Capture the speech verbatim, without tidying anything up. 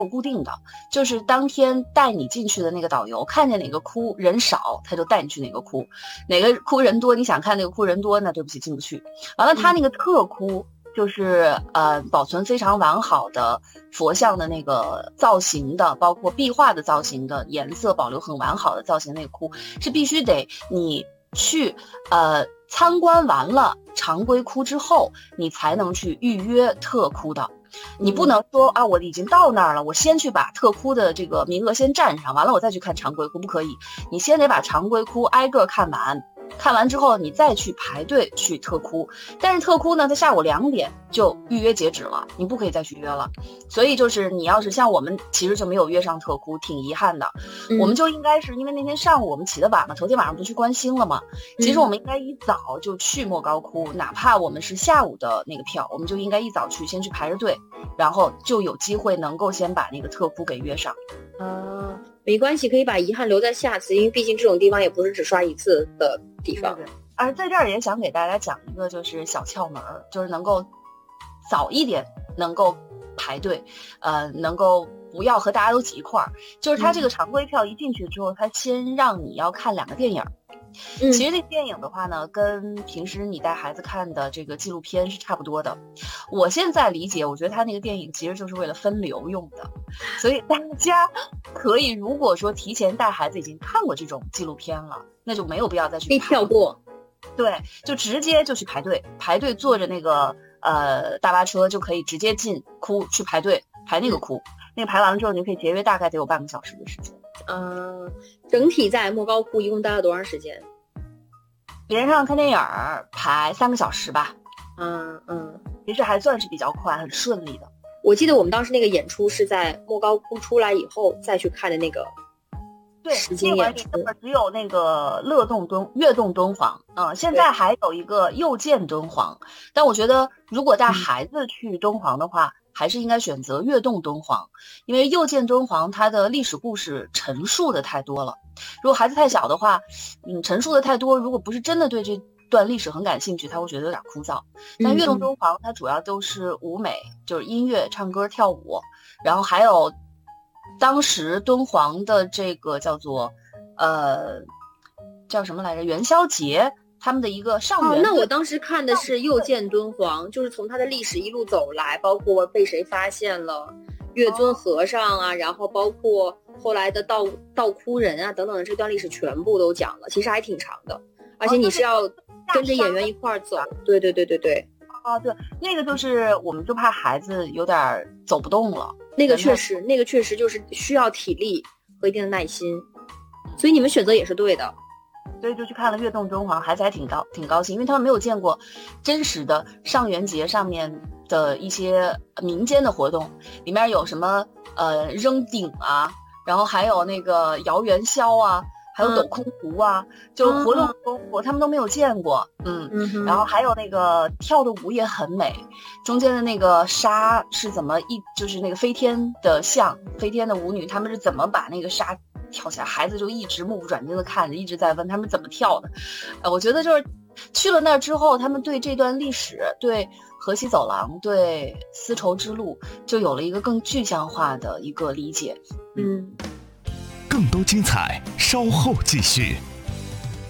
固定的，就是当天带你进去的那个导游看见哪个窟人少，他就带你去哪个窟，哪个窟人多，你想看那个窟人多，那对不起进不去。完了，他那个特窟就是呃保存非常完好的佛像的那个造型的，包括壁画的造型的，颜色保留很完好的造型那个窟，是必须得你去呃参观完了常规窟之后，你才能去预约特窟的。你不能说啊，我已经到那儿了，我先去把特窟的这个名额先占上，完了我再去看常规窟，不可以。你先得把常规窟挨个看完，看完之后你再去排队去特窟。但是特窟呢，它下午两点就预约截止了，你不可以再去约了。所以就是你要是像我们其实就没有约上特窟，挺遗憾的。嗯、我们就应该是因为那天上午我们起得晚嘛，头天晚上不去观星了嘛，其实我们应该一早就去莫高窟，嗯、哪怕我们是下午的那个票，我们就应该一早去，先去排着队，然后就有机会能够先把那个特窟给约上。 啊，没关系，可以把遗憾留在下次，因为毕竟这种地方也不是只刷一次的地方。 对对对，而在这儿也想给大家讲一个就是小窍门，就是能够早一点能够排队，呃，能够不要和大家都挤一块儿。就是他这个常规票一进去之后，他先让你要看两个电影。嗯，其实这电影的话呢，跟平时你带孩子看的这个纪录片是差不多的。我现在理解，我觉得他那个电影其实就是为了分流用的，所以大家可以如果说提前带孩子已经看过这种纪录片了，那就没有必要再去可以跳过。 对，就直接就去排队，排队坐着那个呃大巴车就可以直接进窟去排队排那个窟，嗯、那个排完了之后，你就可以节约大概得有半个小时的时间。 嗯、呃，整体在莫高窟一共待了多长时间？ 连上看电影排三个小时吧。 嗯嗯， 其实还算是比较快，很顺利的。 我记得我们当时那个演出是在莫高窟出来以后再去看的那个。 对，那会儿那会儿只有那个乐洞敦悦洞敦煌，嗯、呃，现在还有一个又见敦煌，但我觉得如果带孩子去敦煌的话，嗯、还是应该选择悦洞敦煌，因为又见敦煌它的历史故事陈述的太多了，如果孩子太小的话，嗯，陈述的太多，如果不是真的对这段历史很感兴趣，他会觉得有点枯燥。但悦洞敦煌它主要都是舞美，就是音乐、唱歌、跳舞，然后还有。当时敦煌的这个叫做呃叫什么来着元宵节，他们的一个上元、 哦、那我当时看的是又见敦煌，就是从它的历史一路走来，包括被谁发现了月尊和尚啊、哦、然后包括后来的盗盗窟人啊等等的这段历史全部都讲了，其实还挺长的，而且你是要跟着演员一块走、哦、对对对对对哦，对，那个就是我们就怕孩子有点走不动了， 那个确实那个确实就是需要体力和一定的耐心，所以你们选择也是对的。 所以就去看了悦洞敦煌，孩子还挺高挺高兴，因为他们没有见过真实的上元节上面的一些民间的活动，里面有什么呃扔鼎啊，然后还有那个摇元宵啊，还有抖空竹啊、嗯、就活动丰富、嗯、他们都没有见过。嗯, 嗯然后还有那个跳的舞也很美，中间的那个纱是怎么一就是那个飞天的像飞天的舞女，他们是怎么把那个纱跳起来，孩子就一直目不转睛的看着，一直在问他们怎么跳的。呃，我觉得就是去了那儿之后，他们对这段历史，对河西走廊，对丝绸之路就有了一个更具象化的一个理解。 嗯， 更多精彩稍后继续。